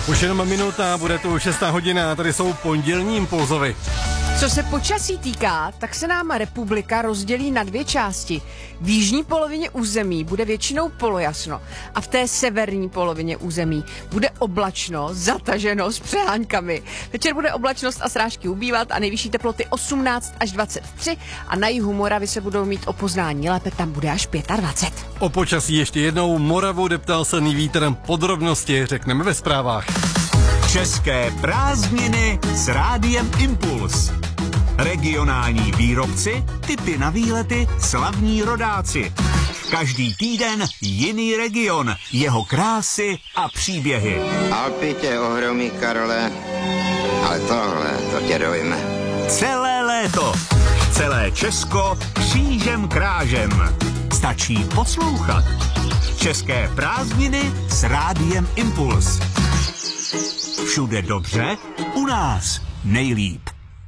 Už jenom minuta, bude tu 6. hodina, tady jsou pondělní impulzovy. Co se počasí týká, tak se nám republika rozdělí na dvě části. V jižní polovině území bude většinou polojasno a v té severní polovině území bude oblačno, zataženo s přeháňkami. Večer bude oblačnost a srážky ubývat a nejvyšší teploty 18 až 23 a na jihu Moravy se budou mít o poznání lépe, tam bude až 25. O počasí ještě jednou, Moravu deptal silný vítr, podrobnosti řekneme ve zprávách. České prázdniny s Rádiem Impuls. Regionální výrobci, tipy na výlety, slavní rodáci. Každý týden jiný region, jeho krásy a příběhy. Alpy tě ohromí, Karole, ale tohle, to tě dojme. Celé léto, celé Česko křížem krážem. Stačí poslouchat. České prázdniny s Rádiem Impuls. Všude dobře, u nás nejlíp.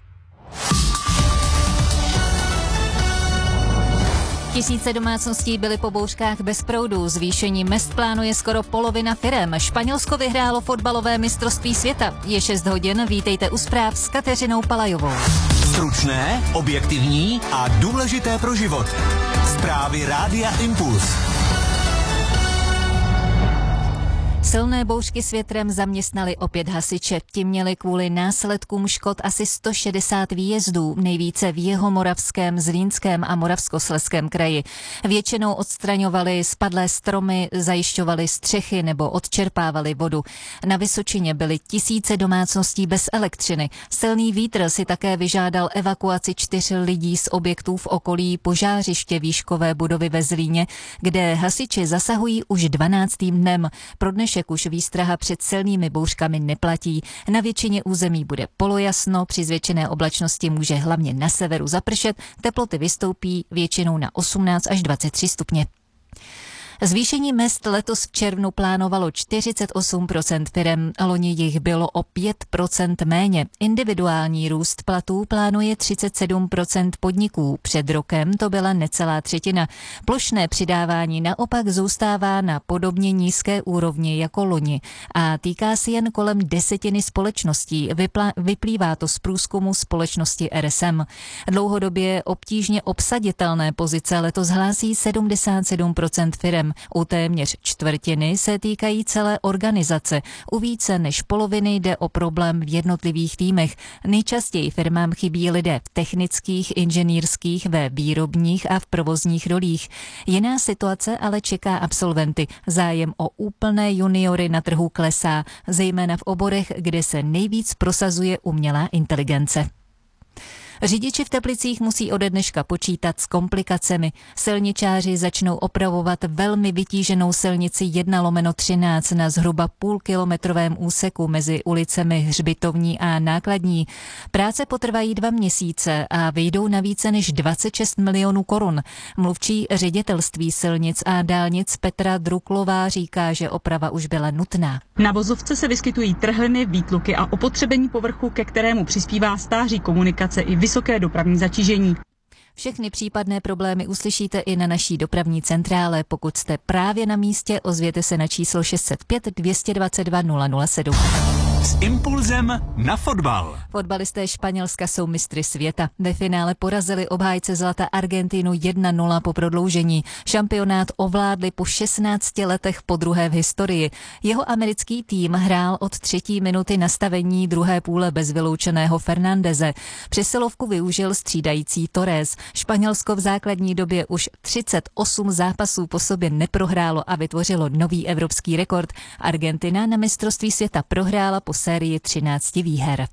Tisíce domácností byly po bouřkách bez proudu. Zvýšení mezd plánuje skoro polovina firem. Španělsko vyhrálo fotbalové mistrovství světa. Je 6 hodin, vítejte u zpráv s Kateřinou Palajovou. Stručné, objektivní a důležité pro život. Zprávy Rádia Impuls. Silné bouřky s větrem zaměstnali opět hasiče. Ti měli kvůli následkům škod asi 160 výjezdů, nejvíce v Jihomoravském, Zlínském a Moravskoslezském kraji. Většinou odstraňovali spadlé stromy, zajišťovali střechy nebo odčerpávali vodu. Na Vysočině byly tisíce domácností bez elektřiny. Silný vítr si také vyžádal evakuaci 4 lidí z objektů v okolí požářiště výškové budovy ve Zlíně, kde hasiči zasahují už 12. dnem. Pro dnešek už výstraha před silnými bouřkami neplatí. Na většině území bude polojasno, při zvětšené oblačnosti může hlavně na severu zapršet, teploty vystoupí většinou na 18 až 23 stupně. Zvýšení mezd letos v červnu plánovalo 48% firem, loni jich bylo o 5% méně. Individuální růst platů plánuje 37% podniků. Před rokem to byla necelá třetina. Plošné přidávání naopak zůstává na podobně nízké úrovni jako loni a týká si jen kolem 10% společností. Vyplývá to z průzkumu společnosti RSM. Dlouhodobě obtížně obsaditelné pozice letos hlásí 77% firem. U téměř čtvrtiny se týkají celé organizace. U více než poloviny jde o problém v jednotlivých týmech. Nejčastěji firmám chybí lidé v technických, inženýrských, ve výrobních a v provozních rolích. Jiná situace ale čeká absolventy. Zájem o úplné juniory na trhu klesá, zejména v oborech, kde se nejvíc prosazuje umělá inteligence. Řidiči v Teplicích musí ode dneška počítat s komplikacemi. Silničáři začnou opravovat velmi vytíženou silnici 1/13 na zhruba půlkilometrovém úseku mezi ulicemi Hřbitovní a Nákladní. Práce potrvají 2 měsíce a vyjdou na více než 26 milionů korun. Mluvčí ředitelství silnic a dálnic Petra Druklová říká, že oprava už byla nutná. Na vozovce se vyskytují trhliny, výtluky a opotřebení povrchu, ke kterému přispívá stáří komunikace i vysoké dopravní zatížení. Všechny případné problémy uslyšíte i na naší dopravní centrále. Pokud jste právě na místě, ozvěte se na číslo 605 222 007. S impulzem na fotbal. Fotbalisté Španělska jsou mistry světa. Ve finále porazili obhájce zlata Argentinu 1-0 po prodloužení. Šampionát ovládli po 16 letech podruhé v historii. Jeho americký tým hrál od 3. minuty nastavení druhé půle bez vyloučeného Fernandeze. Přesilovku využil střídající Torres. Španělsko v základní době už 38 zápasů po sobě neprohrálo a vytvořilo nový evropský rekord. Argentina na mistrovství světa prohrála po sérii 13 výher.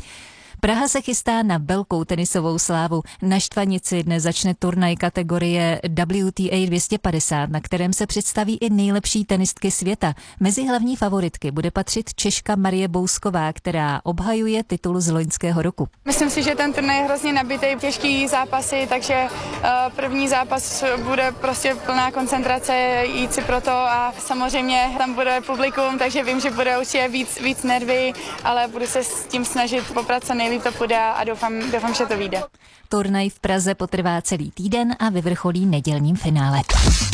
Praha se chystá na velkou tenisovou slávu. Na Štvanici dnes začne turnaj kategorie WTA 250, na kterém se představí i nejlepší tenistky světa. Mezi hlavní favoritky bude patřit Češka Marie Bousková, která obhajuje titul z loňského roku. Myslím si, že ten turnaj je hrozně nabitý, těžký zápasy, takže první zápas bude prostě plná koncentrace, jít si pro to a samozřejmě tam bude publikum, takže vím, že bude určitě víc nervy, ale budu se s tím snažit poprat co nejlíp to půjde a doufám, že to vyjde. Turnaj v Praze potrvá celý týden a vyvrcholí nedělním finále.